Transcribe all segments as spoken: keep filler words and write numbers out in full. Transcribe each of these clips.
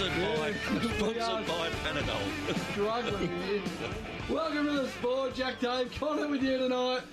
Sponsored by, sponsored by Panadol. Struggling here. Welcome to the Sport. Jack Dave, Connor with you tonight.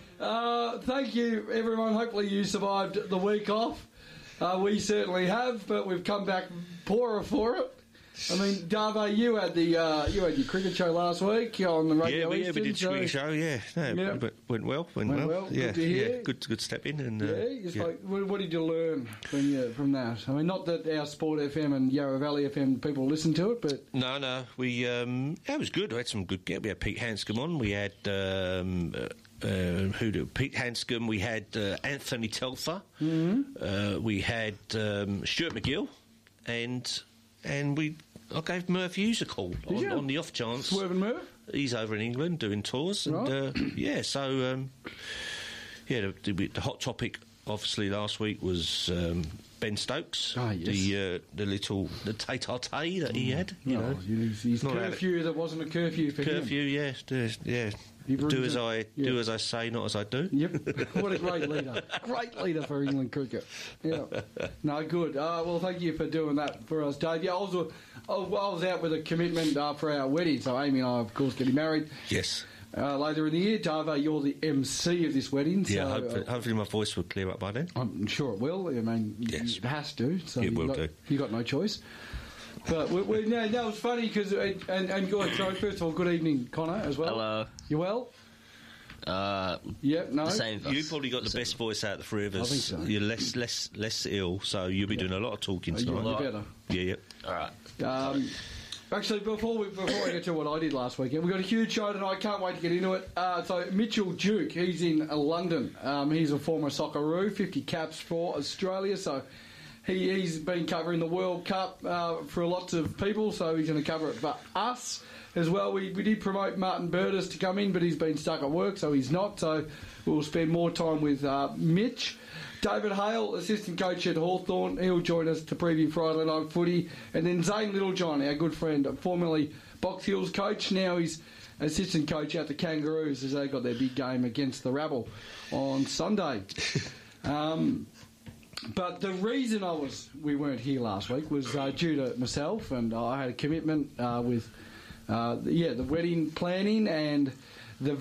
Uh, thank you, everyone. Hopefully you survived the week off. Uh, we certainly have, but we've come back poorer for it. I mean, Darvo, you had the uh, you had your cricket show last week on the Radio Yeah, we, yeah, Eastern, we did so cricket show. Yeah, no, Yeah. went, went well. Went, Went well. well, Yeah, good to hear. yeah, good, good step in. And uh, yeah, it's yeah. like, what, what did you learn from you, from that? I mean, not that our Sport F M and Yarra Valley F M people listen to it, but No, no, we um, yeah, it was good. We had some good. Yeah, we had Pete Hanscom on. We had um, uh, uh, who did Pete Hanscom? We had uh, Anthony Telfer. Mm-hmm. Uh, we had um, Stuart McGill, and and we. I gave Murph Hughes a call on, you? on the off chance. Swerve and Murph? He's over in England doing tours, and Right. uh, yeah, so um, yeah, the, the, the hot topic obviously last week was um, Ben Stokes, Ah, yes. the uh, the little the tete-a-tete that he had, you Oh, know, his, his Not had curfew that wasn't a curfew for him. curfew, yeah, do, yeah, He brings do as it- I yeah. do as I say, not as I do. Yep. What a great leader. Great leader for England cricket. Yeah. No, good. Uh, well, thank you for doing that for us, Dave. Yeah, I was, uh, I was out with a commitment uh, for our wedding, so Amy and I, of course, getting married Yes, uh, later in the year. Dave, you're the M C of this wedding. yeah. so, hopefully, uh, hopefully my voice will clear up by then. I'm sure it will. I mean, Yes. it has to. So It you will got, do. You got no choice. But we, we, no, that was funny because, and, and good, so first of all, good evening, Connor, as well. Hello. You well? Uh, Yep, no. the same. You probably got the same. best voice out of the three of us. I think so. You're less less less ill, so you'll be doing a lot of talking Oh, you tonight. you better. Yeah, yeah. All right. Um, actually, before we before I get to what I did last weekend, we've got a huge show tonight. Can't wait to get into it. Uh, so Mitchell Duke, he's in uh, London. Um, he's a former Socceroo, fifty caps for Australia. So he, he's been covering the World Cup uh, for lots of people. So he's going to cover it for us as well. We, we did promote Martin Burtis to come in, but he's been stuck at work, so he's not. So we'll spend more time with uh, Mitch. David Hale, assistant coach at Hawthorn, he'll join us to preview Friday night footy. And then Zane Littlejohn, our good friend, formerly Box Hills coach, now he's assistant coach at the Kangaroos as they got their big game against the Rabble on Sunday. um, but the reason I was we weren't here last week was uh, due to myself, and I had a commitment uh, with uh, yeah the wedding planning, and